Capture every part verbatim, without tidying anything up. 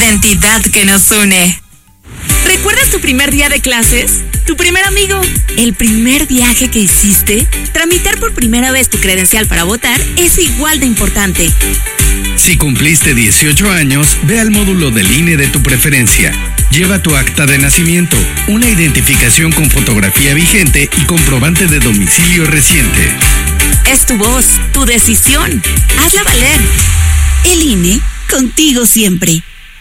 identidad que nos une. ¿Recuerdas tu primer día de clases? ¿Tu primer amigo? ¿El primer viaje que hiciste? Tramitar por primera vez tu credencial para votar es igual de importante. Si cumpliste dieciocho años, ve al módulo del I N E de tu preferencia. Lleva tu acta de nacimiento, una identificación con fotografía vigente y comprobante de domicilio reciente. Es tu voz, tu decisión. Hazla valer. El I N E, contigo siempre.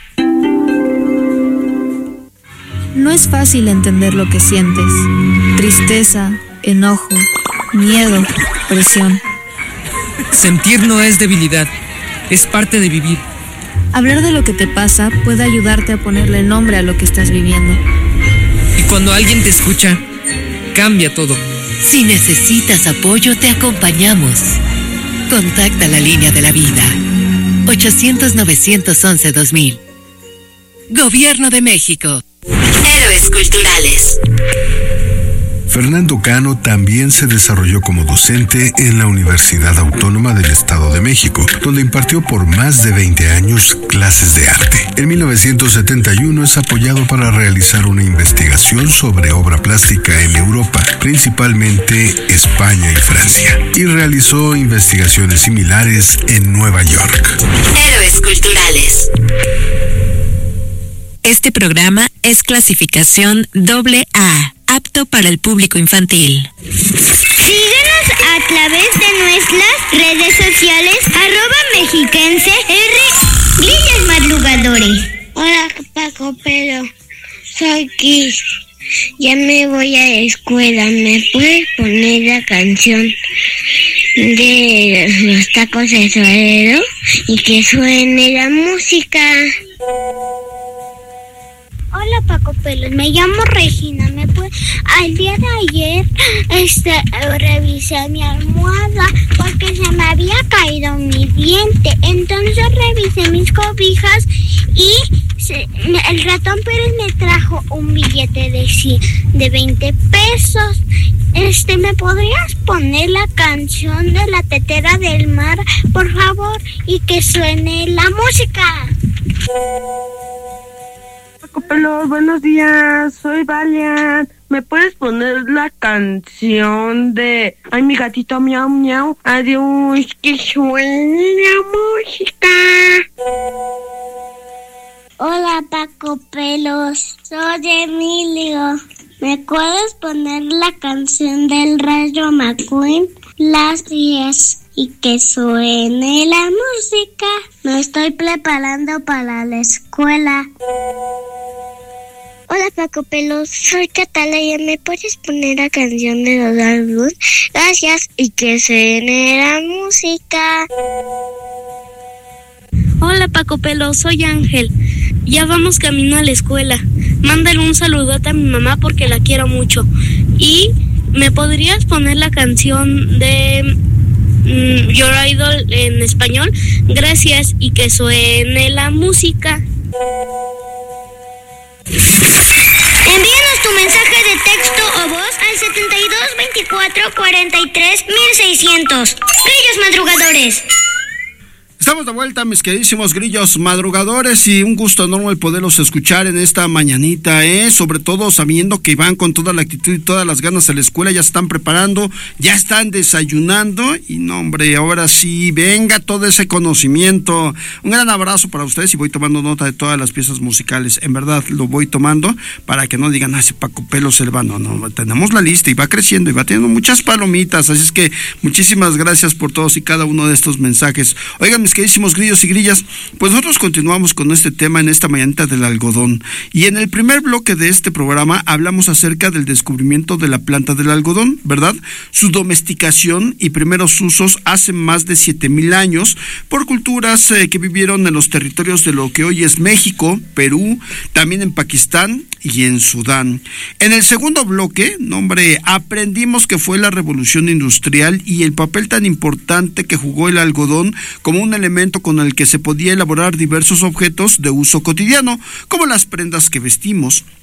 No es fácil entender lo que sientes. Tristeza, enojo, miedo, presión. Sentir no es debilidad, es parte de vivir. Hablar de lo que te pasa puede ayudarte a ponerle nombre a lo que estás viviendo. Y cuando alguien te escucha, cambia todo. Si necesitas apoyo, te acompañamos. Contacta la línea de la vida. ochocientos, novecientos once, dos mil. Gobierno de México. Héroes culturales. Fernando Cano también se desarrolló como docente en la Universidad Autónoma del Estado de México, donde impartió por más de veinte años clases de arte. En mil novecientos setenta y uno es apoyado para realizar una investigación sobre obra plástica en Europa, principalmente España y Francia, y realizó investigaciones similares en Nueva York. Héroes culturales. Este programa es clasificación doble A, apto para el público infantil. Síguenos a través de nuestras redes sociales, arroba mexiquense R, Grillos Madrugadores. Hola, Paco, pero soy Kiss. Ya me voy a escuela. ¿Me puedes poner la canción de los tacos de suadero y que suene la música? Hola, Paco Pelos, me llamo Regina. ¿Me puede? Al día de ayer este, revisé mi almohada porque se me había caído mi diente. Entonces revisé mis cobijas y se, el ratón Pérez me trajo un billete de, de veinte pesos. Este, ¿me podrías poner la canción de la tetera del mar, por favor? Y que suene la música. Pelos, buenos días, soy Valiant. ¿Me puedes poner la canción de Ay, mi gatito miau miau? Adiós, que suene la música. Hola, Paco Pelos, soy Emilio. ¿Me puedes poner la canción del Rayo McQueen? Las diez. Y que suene la música. Me estoy preparando para la escuela. Hola, Paco Pelos, soy Catalina. ¿Me puedes poner la canción de los Blues? Gracias. Y que suene la música. Hola, Paco Pelos, soy Ángel. Ya vamos camino a la escuela. Mándale un saludote a mi mamá porque la quiero mucho. Y ¿me podrías poner la canción de mm, Your Idol en español? Gracias. Y que suene la música. Envíanos tu mensaje de texto o voz al setenta y dos, veinticuatro, cuarenta y tres, mil seiscientos. Grillos Madrugadores. Estamos de vuelta, mis queridísimos grillos madrugadores, y un gusto enorme el poderlos escuchar en esta mañanita, ¿eh? Sobre todo sabiendo que van con toda la actitud y todas las ganas a la escuela, ya se están preparando, ya están desayunando, y no, hombre, ahora sí, venga todo ese conocimiento. Un gran abrazo para ustedes, y voy tomando nota de todas las piezas musicales, en verdad lo voy tomando, para que no digan, ah, ese Paco Pelos el va, no, no, tenemos la lista, y va creciendo, y va teniendo muchas palomitas, así es que muchísimas gracias por todos y cada uno de estos mensajes. Oigan, mis queridísimos grillos y grillas, pues nosotros continuamos con este tema en esta mañanita del algodón, y en el primer bloque de este programa hablamos acerca del descubrimiento de la planta del algodón, ¿verdad? Su domesticación y primeros usos hace más de siete mil años por culturas eh, que vivieron en los territorios de lo que hoy es México, Perú, también en Pakistán y en Sudán. En el segundo bloque, no, hombre, aprendimos que fue la revolución industrial y el papel tan importante que jugó el algodón como un elemento con el que se podía elaborar diversos objetos de uso cotidiano, como las prendas que vestimos.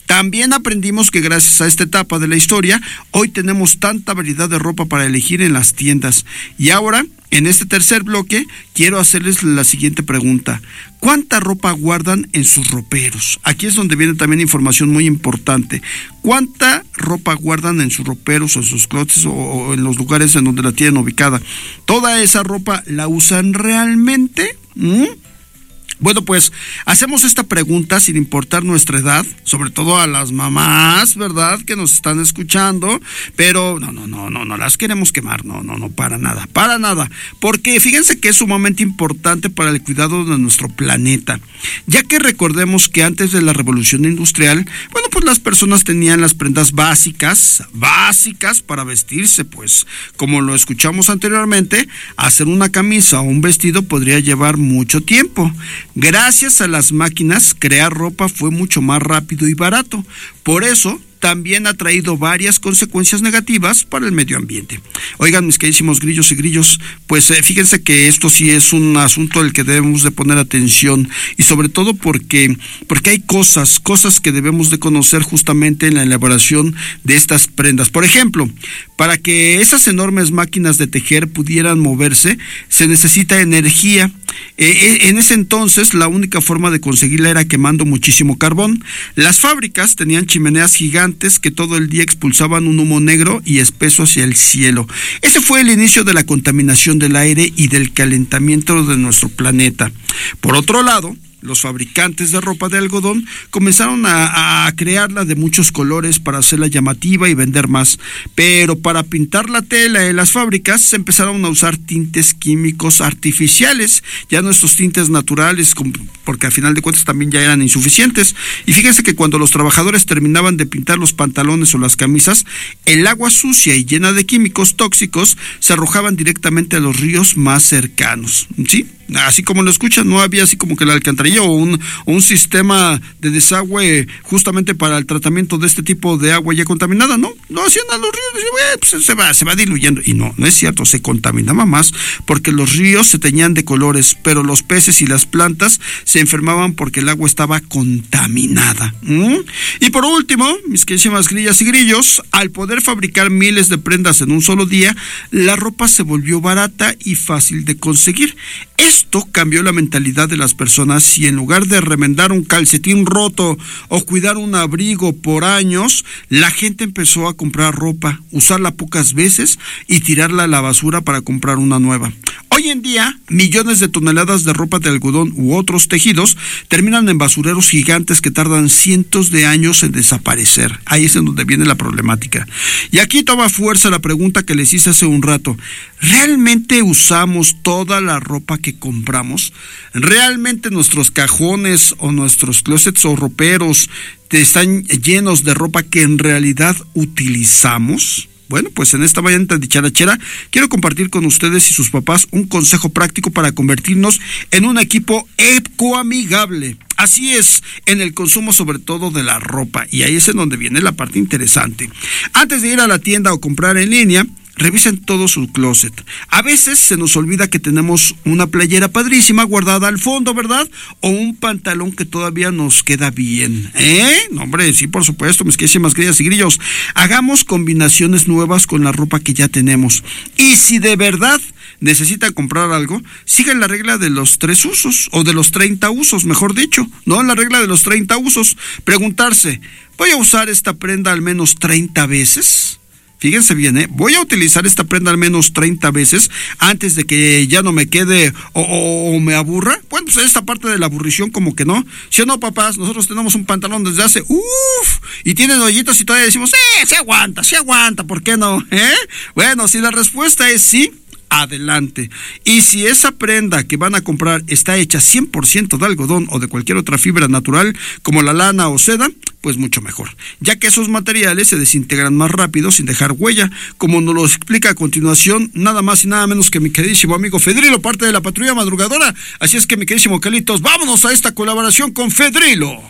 También aprendimos que gracias a esta etapa de la historia, hoy tenemos tanta variedad de ropa para elegir en las tiendas. Y ahora, en este tercer bloque, quiero hacerles la siguiente pregunta. ¿Cuánta ropa guardan en sus roperos? Aquí es donde viene también información muy importante. ¿Cuánta ropa guardan en sus roperos o en sus closets o, o en los lugares en donde la tienen ubicada? ¿Toda esa ropa la usan realmente? ¿Mm? Bueno, pues hacemos esta pregunta sin importar nuestra edad, sobre todo a las mamás, ¿verdad?, que nos están escuchando, pero no, no, no, no, no las queremos quemar, no, no, no, para nada, para nada, porque fíjense que es sumamente importante para el cuidado de nuestro planeta, ya que recordemos que antes de la revolución industrial, bueno, pues las personas tenían las prendas básicas, básicas para vestirse, pues, como lo escuchamos anteriormente, hacer una camisa o un vestido podría llevar mucho tiempo. Gracias a las máquinas, crear ropa fue mucho más rápido y barato. Por eso, también ha traído varias consecuencias negativas para el medio ambiente. Oigan, mis queridísimos grillos y grillos, pues eh, fíjense que esto sí es un asunto al que debemos de poner atención, y sobre todo porque, porque hay cosas, cosas que debemos de conocer justamente en la elaboración de estas prendas. Por ejemplo, para que esas enormes máquinas de tejer pudieran moverse, se necesita energía. Eh, en ese entonces, la única forma de conseguirla era quemando muchísimo carbón. Las fábricas tenían chimeneas gigantes que todo el día expulsaban un humo negro y espeso hacia el cielo. Ese fue el inicio de la contaminación del aire y del calentamiento de nuestro planeta. Por otro lado, los fabricantes de ropa de algodón comenzaron a, a crearla de muchos colores para hacerla llamativa y vender más, pero para pintar la tela en las fábricas se empezaron a usar tintes químicos artificiales, ya no estos tintes naturales, porque al final de cuentas también ya eran insuficientes. Y fíjense que cuando los trabajadores terminaban de pintar los pantalones o las camisas, el agua sucia y llena de químicos tóxicos se arrojaban directamente a los ríos más cercanos, ¿sí? Así como lo escuchan, no había así como que la alcantarilla o un, o un sistema de desagüe justamente para el tratamiento de este tipo de agua ya contaminada, ¿no? No hacían a los ríos, eh, pues se va, se va diluyendo. Y no, no es cierto, se contaminaba más porque los ríos se teñían de colores, pero los peces y las plantas se enfermaban porque el agua estaba contaminada. ¿Mm? Y por último, mis queridísimas grillas y grillos, al poder fabricar miles de prendas en un solo día, la ropa se volvió barata y fácil de conseguir. Esto cambió la mentalidad de las personas y en lugar de remendar un calcetín roto o cuidar un abrigo por años, la gente empezó a comprar ropa, usarla pocas veces y tirarla a la basura para comprar una nueva. Hoy en día, millones de toneladas de ropa de algodón u otros tejidos terminan en basureros gigantes que tardan cientos de años en desaparecer. Ahí es en donde viene la problemática. Y aquí toma fuerza la pregunta que les hice hace un rato. ¿Realmente usamos toda la ropa que compramos? ¿Realmente nuestros cajones o nuestros closets o roperos están llenos de ropa que en realidad utilizamos? Bueno, pues en esta mañana de dicharachera quiero compartir con ustedes y sus papás un consejo práctico para convertirnos en un equipo ecoamigable. Así es, en el consumo sobre todo de la ropa, y ahí es en donde viene la parte interesante. Antes de ir a la tienda o comprar en línea, revisen todo su closet. A veces se nos olvida que tenemos una playera padrísima guardada al fondo, ¿verdad? O un pantalón que todavía nos queda bien. ¿Eh? No, hombre, sí, por supuesto, mis queridísimas grillas y grillos. Hagamos combinaciones nuevas con la ropa que ya tenemos. Y si de verdad necesitan comprar algo, sigan la regla de los tres usos, o de los treinta usos, mejor dicho, ¿no? La regla de los treinta usos. Preguntarse, ¿voy a usar esta prenda al menos treinta veces? Fíjense bien, ¿eh? Voy a utilizar esta prenda al menos treinta veces antes de que ya no me quede o, o, o me aburra. Bueno, pues esta parte de la aburrición como que no. ¿Sí o no, papás? Nosotros tenemos un pantalón desde hace uff y tienen hoyitos y todavía decimos, eh, sí aguanta, sí aguanta, ¿por qué no? ¿Eh? Bueno, si la respuesta es sí, adelante. Y si esa prenda que van a comprar está hecha cien por ciento de algodón o de cualquier otra fibra natural como la lana o seda, pues mucho mejor, ya que esos materiales se desintegran más rápido sin dejar huella, como nos lo explica a continuación nada más y nada menos que mi queridísimo amigo Fedrilo, parte de la Patrulla Madrugadora. Así es que, mi queridísimo Calitos, vámonos a esta colaboración con Fedrilo.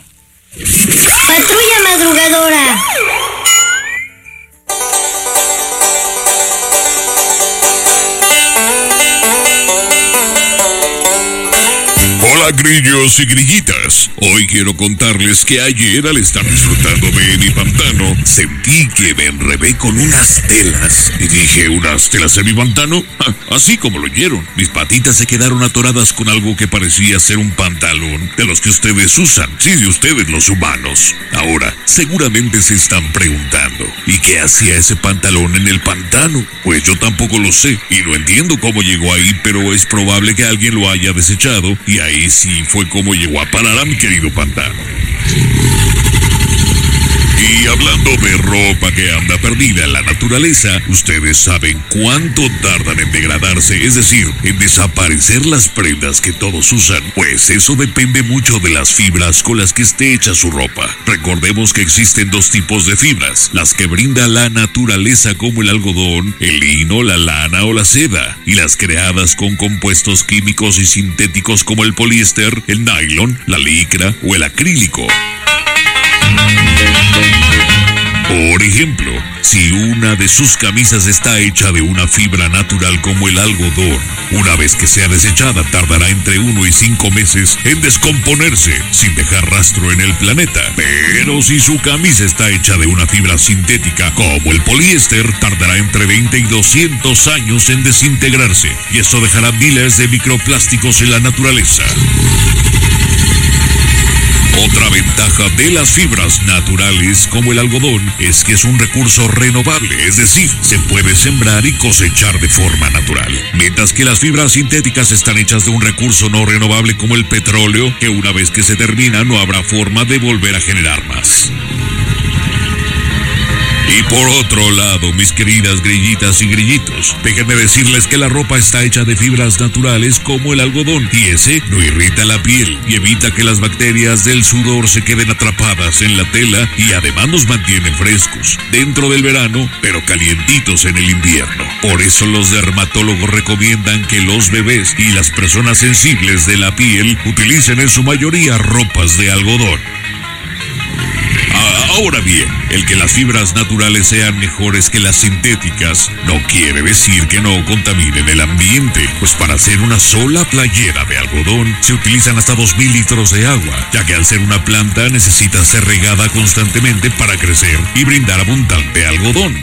Patrulla Madrugadora. Hola Hola grillos y grillitas, hoy quiero contarles que ayer al estar disfrutando de mi pantano sentí que me enredé con unas telas y dije, ¿unas telas en mi pantano? Ja, así como lo oyeron, mis patitas se quedaron atoradas con algo que parecía ser un pantalón de los que ustedes usan, sí, de ustedes los humanos. Ahora, seguramente se están preguntando, ¿y qué hacía ese pantalón en el pantano? Pues yo tampoco lo sé y no entiendo cómo llegó ahí, pero es probable que alguien lo haya desechado y ahí sí fue como llegó a parar a mi querido pantano. Y hablando de ropa que anda perdida en la naturaleza, ¿ustedes saben cuánto tardan en degradarse? Es decir, en desaparecer las prendas que todos usan. Pues eso depende mucho de las fibras con las que esté hecha su ropa. Recordemos que existen dos tipos de fibras: las que brinda la naturaleza como el algodón, el lino, la lana o la seda, y las creadas con compuestos químicos y sintéticos como el poliéster, el nylon, la licra o el acrílico. Por ejemplo, si una de sus camisas está hecha de una fibra natural como el algodón, una vez que sea desechada tardará entre uno y cinco meses en descomponerse sin dejar rastro en el planeta. Pero si su camisa está hecha de una fibra sintética como el poliéster, tardará entre veinte y doscientos años en desintegrarse, y esto dejará miles de microplásticos en la naturaleza. Otra ventaja de las fibras naturales como el algodón es que es un recurso renovable, es decir, se puede sembrar y cosechar de forma natural. Mientras que las fibras sintéticas están hechas de un recurso no renovable como el petróleo, que una vez que se termina no habrá forma de volver a generar más. Y por otro lado, mis queridas grillitas y grillitos, déjenme decirles que la ropa está hecha de fibras naturales como el algodón, y ese no irrita la piel y evita que las bacterias del sudor se queden atrapadas en la tela, y además nos mantiene frescos dentro del verano, pero calientitos en el invierno. Por eso los dermatólogos recomiendan que los bebés y las personas sensibles de la piel utilicen en su mayoría ropas de algodón. Ahora bien, el que las fibras naturales sean mejores que las sintéticas no quiere decir que no contaminen el ambiente, pues para hacer una sola playera de algodón se utilizan hasta dos mil litros de agua, ya que al ser una planta necesita ser regada constantemente para crecer y brindar abundante algodón.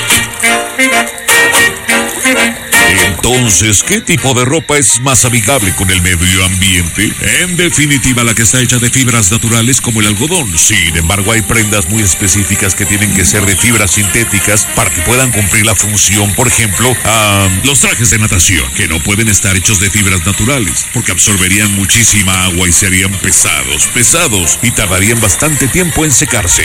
Entonces, ¿qué tipo de ropa es más amigable con el medio ambiente? En definitiva, la que está hecha de fibras naturales como el algodón. Sin embargo, hay prendas muy específicas que tienen que ser de fibras sintéticas para que puedan cumplir la función. Por ejemplo, um, los trajes de natación, que no pueden estar hechos de fibras naturales, porque absorberían muchísima agua y serían pesados, pesados, y tardarían bastante tiempo en secarse.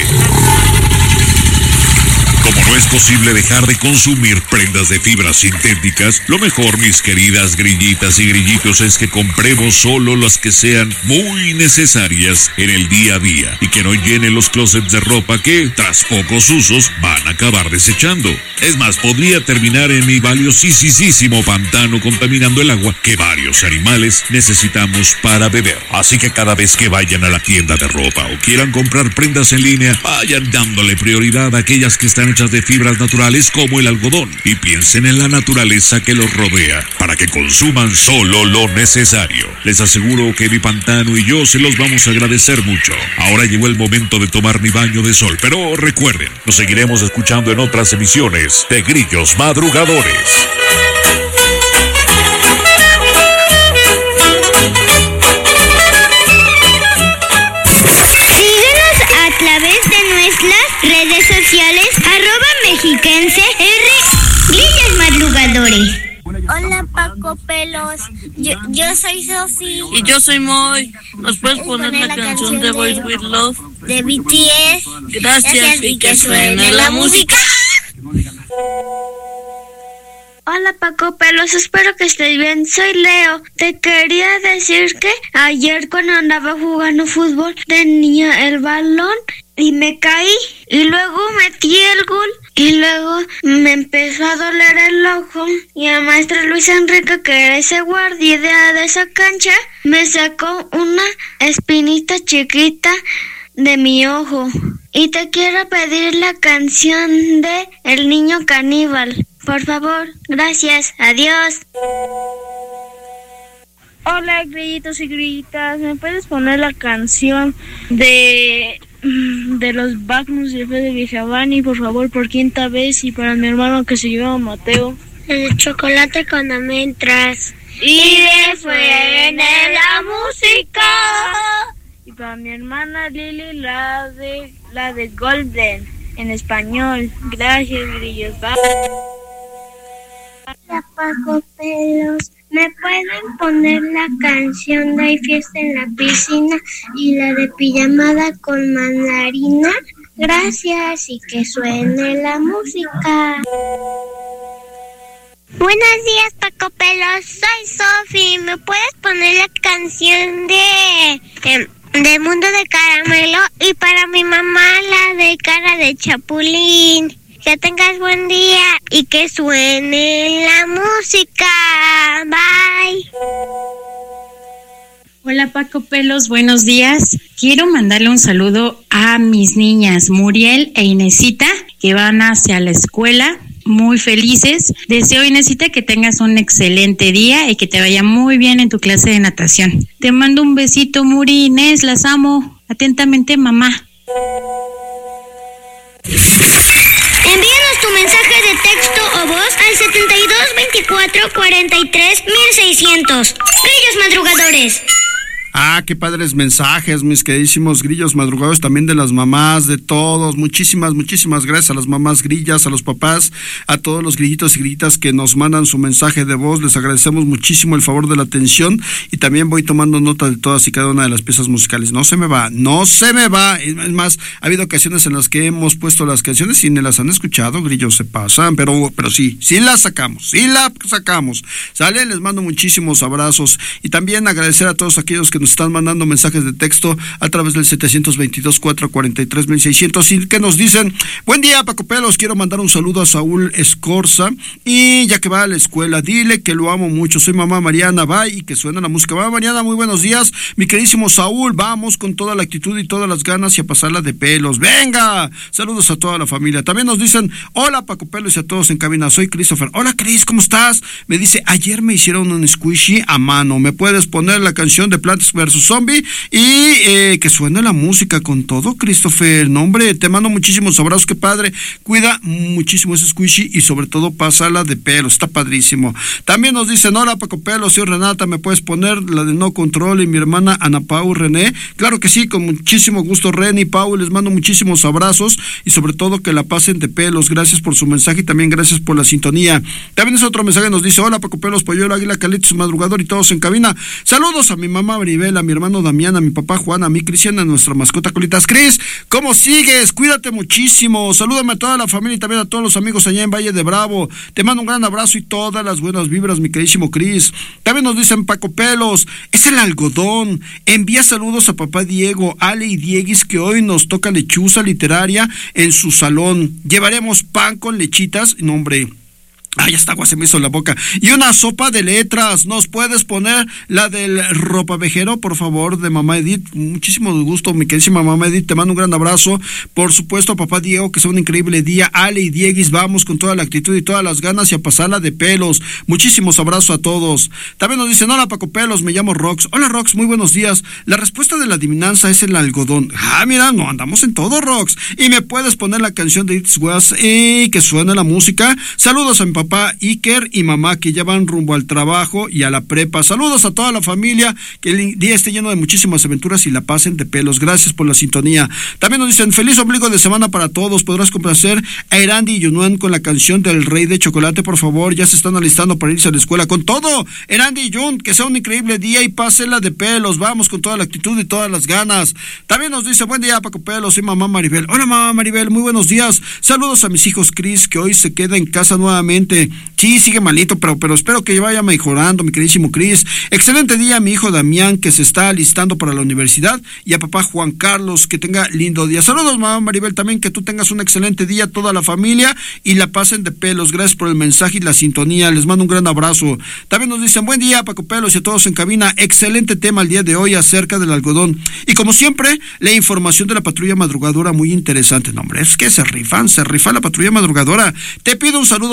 Como no es posible dejar de consumir prendas de fibras sintéticas, lo mejor, mis queridas grillitas y grillitos, es que compremos solo las que sean muy necesarias en el día a día y que no llenen los closets de ropa que, tras pocos usos, van a acabar desechando. Es más, podría terminar en mi valiosísimo pantano contaminando el agua que varios animales necesitamos para beber. Así que cada vez que vayan a la tienda de ropa o quieran comprar prendas en línea, vayan dándole prioridad a aquellas que están hechas de fibras naturales como el algodón, y piensen en la naturaleza que los rodea para que consuman solo lo necesario. Les aseguro que mi pantano y yo se los vamos a agradecer mucho. Ahora llegó el momento de tomar mi baño de sol, pero recuerden, nos seguiremos escuchando en otras emisiones de Grillos Madrugadores. Redes sociales, arroba mexiquense R, Grillos Madrugadores. Hola Paco Pelos, yo, yo soy Sofi. Y yo soy Moy. ¿Nos puedes poner, poner la, la canción de Boys With Love? De B T S. Gracias, Gracias y que, que suene la música. Hola Paco Pelos, espero que estés bien. Soy Leo. Te quería decir que ayer cuando andaba jugando fútbol tenía el balón y me caí y luego metí el gol y luego me empezó a doler el ojo y el maestro Luis Enrique, que era ese guardia de esa cancha, me sacó una espinita chiquita de mi ojo. Y te quiero pedir la canción de El Niño Caníbal. Por favor, gracias, adiós. Hola, grillitos y grillitas, ¿me puedes poner la canción de de los Magnus de Fede Vigiavani, por favor, por quinta vez, y para mi hermano que se llama Mateo? El chocolate con almendras. Y suene la música. Y para mi hermana Lili, la de la de Golden en español. Gracias, grillos. Bye. Hola, Paco Pelos. ¿Me pueden poner la canción de Hay fiesta en la piscina y la de pijamada con mandarina? Gracias, y que suene la música. Buenos días, Paco Pelos. Soy Sofi. ¿Me puedes poner la canción de, de, de Mundo de Caramelo? Y para mi mamá, la de Cara de Chapulín. Que tengas buen día y que suene la música. Bye. Hola, Paco Pelos, buenos días. Quiero mandarle un saludo a mis niñas Muriel e Inesita, que van hacia la escuela muy felices. Deseo, Inesita, que tengas un excelente día y que te vaya muy bien en tu clase de natación. Te mando un besito, Muri, Inés, las amo. Atentamente, mamá. Envíanos tu mensaje de texto o voz al setenta y dos veinticuatro cuarenta y tres mil seiscientos. Grillos madrugadores. Ah, qué padres mensajes, mis queridísimos grillos madrugadores, también de las mamás, de todos. Muchísimas, muchísimas gracias a las mamás grillas, a los papás, a todos los grillitos y grillitas que nos mandan su mensaje de voz. Les agradecemos muchísimo el favor de la atención y también voy tomando nota de todas y cada una de las piezas musicales. No se me va, no se me va. Es más, ha habido ocasiones en las que hemos puesto las canciones y ni las han escuchado, grillos se pasan, pero, pero sí, sí las sacamos, sí las sacamos. ¿Sale? Les mando muchísimos abrazos y también agradecer a todos aquellos que nos están mandando mensajes de texto a través del setecientos veintidós, cuatrocientos cuarenta y tres mil seiscientos y que nos dicen: buen día, Paco Pelos, quiero mandar un saludo a Saúl Escorza y ya que va a la escuela, dile que lo amo mucho, soy mamá Mariana, bye, y que suena la música. Va, Mariana, muy buenos días, mi queridísimo Saúl, vamos con toda la actitud y todas las ganas y a pasarla de pelos, venga, saludos a toda la familia. También nos dicen: hola, Paco Pelos y a todos en cabina, soy Christopher. Hola, Chris, ¿cómo estás? Me dice: ayer me hicieron un squishy a mano, ¿me puedes poner la canción de Plantas versus Zombie? Y eh, que suene la música con todo, Christopher. No, hombre, te mando muchísimos abrazos, qué padre. Cuida muchísimo ese squishy y sobre todo pásala de pelo, está padrísimo. También nos dicen: hola, Paco Pelos, soy Renata, ¿me puedes poner la de No Control? Y mi hermana Ana Pau René. Claro que sí, con muchísimo gusto, Ren y Pau, les mando muchísimos abrazos y sobre todo que la pasen de pelos. Gracias por su mensaje y también gracias por la sintonía. También es otro mensaje, nos dice: hola, Paco Pelos, Polluelo, Águila, Calitos, Madrugador y todos en cabina. Saludos a mi mamá Maribel, a mi hermano Damián, a mi papá Juan, a mi Cristian, a nuestra mascota Colitas. Cris, ¿cómo sigues? Cuídate muchísimo. Salúdame a toda la familia y también a todos los amigos allá en Valle de Bravo. Te mando un gran abrazo y todas las buenas vibras, mi queridísimo Cris. También nos dicen: Paco Pelos, es el algodón. Envía saludos a papá Diego, Ale y Dieguis, que hoy nos toca lechuza literaria en su salón. Llevaremos pan con lechitas. No, hombre. Ay, hasta agua se me hizo la boca. Y una sopa de letras. ¿Nos puedes poner la del ropavejero, por favor, de mamá Edith? Muchísimo gusto, mi queridísima mamá Edith. Te mando un gran abrazo. Por supuesto, a papá Diego, que sea un increíble día. Ale y Dieguis, vamos con toda la actitud y todas las ganas y a pasarla de pelos. Muchísimos abrazos a todos. También nos dicen: hola, Paco Pelos, me llamo Rox. Hola, Rox, muy buenos días. La respuesta de la adivinanza es el algodón. Ah, mira, no andamos en todo, Rox. Y me puedes poner la canción de It's Was y que suene la música. Saludos a mi papá papá Iker y mamá que ya van rumbo al trabajo y a la prepa. Saludos a toda la familia, que el día esté lleno de muchísimas aventuras y la pasen de pelos. Gracias por la sintonía. También nos dicen: feliz ombligo de semana para todos. Podrás complacer a Erandi y Yunuan con la canción del Rey de Chocolate, por favor. Ya se están alistando para irse a la escuela con todo. Erandi y Yun, que sea un increíble día y pásenla de pelos. Vamos con toda la actitud y todas las ganas. También nos dice: buen día, Paco Pelos, soy mamá Maribel. Hola, mamá Maribel, muy buenos días. Saludos a mis hijos Chris, que hoy se queda en casa nuevamente. Sí, sigue malito, pero, pero espero que vaya mejorando, mi queridísimo Chris. Excelente día a mi hijo Damián, que se está alistando para la universidad, y a papá Juan Carlos, que tenga lindo día. Saludos, mamá Maribel, también que tú tengas un excelente día, toda la familia, y la pasen de pelos. Gracias por el mensaje y la sintonía. Les mando un gran abrazo. También nos dicen: buen día, Paco Pelos, y a todos en cabina. Excelente tema el día de hoy acerca del algodón. Y como siempre, la información de la patrulla madrugadora muy interesante. No, hombre, es que se rifan, se rifa la patrulla madrugadora. Te pido un saludo para Regina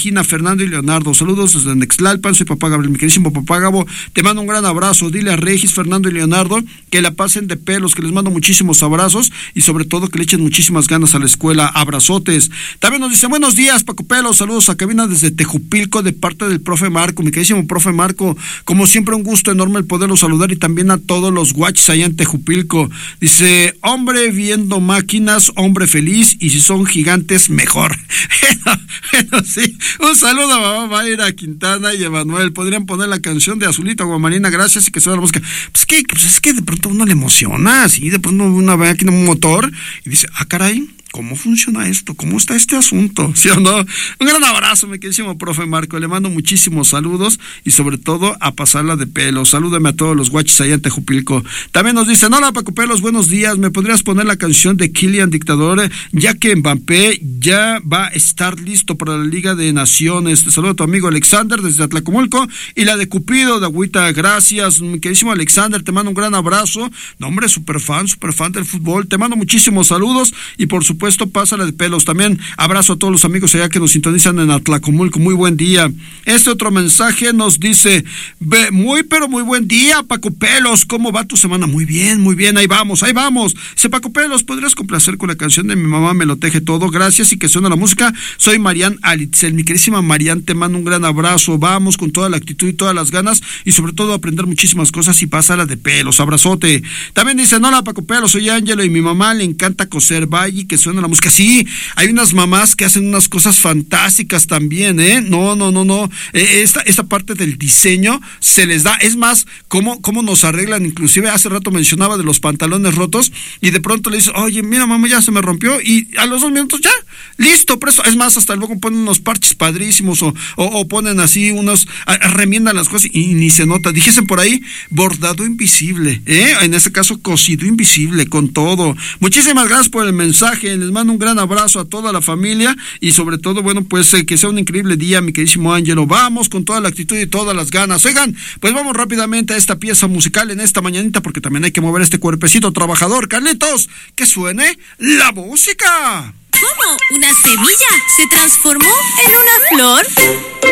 Regina, Fernando y Leonardo. Saludos desde Nextlalpan, soy Papá Gabriel, mi queridísimo Papá Gabo. Te mando un gran abrazo. Dile a Regis, Fernando y Leonardo que la pasen de pelos, que les mando muchísimos abrazos y sobre todo que le echen muchísimas ganas a la escuela. Abrazotes. También nos dicen, buenos días, Paco Pelos, saludos a cabina desde Tejupilco de parte del profe Marco. Mi queridísimo profe Marco, como siempre un gusto enorme el poderlo saludar y también a todos los guachis allá en Tejupilco. Dice, hombre viendo máquinas, hombre feliz, y si son gigantes, mejor. bueno, bueno, sí, un saludo a mamá Mayra Quintana y a Manuel. Podrían poner la canción de Azulita Guamarina, gracias, y que suena la música. Pues que, pues es que de pronto uno le emociona, así, de pronto una máquina, un motor, y dice, ah, caray, ¿cómo funciona esto? ¿Cómo está este asunto? ¿Sí o no? Un gran abrazo, mi queridísimo profe Marco. Le mando muchísimos saludos y sobre todo a pasarla de pelo. Salúdame a todos los guachis allá en Tejupilco. También nos dicen, hola Paco Pelos, buenos días. ¿Me podrías poner la canción de Kylian Dictador? Ya que Mbappé ya va a estar listo para la Liga de Naciones. Te saludo a tu amigo Alexander desde Atlacomulco y la de Cupido de Agüita. Gracias, mi queridísimo Alexander. Te mando un gran abrazo. No, hombre, súper fan, súper fan del fútbol. Te mando muchísimos saludos y por supuesto Puesto, pásale de pelos. También abrazo a todos los amigos allá que nos sintonizan en Atlacomulco. Muy buen día. Este otro mensaje nos dice, muy pero muy buen día, Paco Pelos. ¿Cómo va tu semana? Muy bien, muy bien. Ahí vamos, ahí vamos. Dice, Paco Pelos, ¿podrías complacer con la canción de Mi Mamá Me Lo Teje Todo? Gracias y que suena la música. Soy Marian Alitzel. Mi querísima Marian, te mando un gran abrazo. Vamos con toda la actitud y todas las ganas y sobre todo aprender muchísimas cosas y pásala de pelos. Abrazote. También dice, hola Paco Pelos, soy Ángelo y mi mamá le encanta coser. Vaya que suena la música. Sí, hay unas mamás que hacen unas cosas fantásticas también, ¿eh? No, no, no, no. Eh, esta, esta parte del diseño se les da. Es más, cómo, cómo nos arreglan. Inclusive hace rato mencionaba de los pantalones rotos y de pronto le dice, oye, mira mamá, ya se me rompió y a los dos minutos ya, listo, presto. Es más, hasta luego ponen unos parches padrísimos o, o, o ponen así unos, remiendan las cosas y ni se nota. Dijese por ahí, bordado invisible, ¿eh? En este caso, cosido invisible, con todo. Muchísimas gracias por el mensaje. Les mando un gran abrazo a toda la familia y sobre todo, bueno, pues eh, que sea un increíble día, mi queridísimo Ángelo. Vamos con toda la actitud y todas las ganas. Oigan, pues vamos rápidamente a esta pieza musical en esta mañanita porque también hay que mover este cuerpecito trabajador. Carlitos, que suene la música. ¿Cómo? ¿Una semilla se transformó en una flor?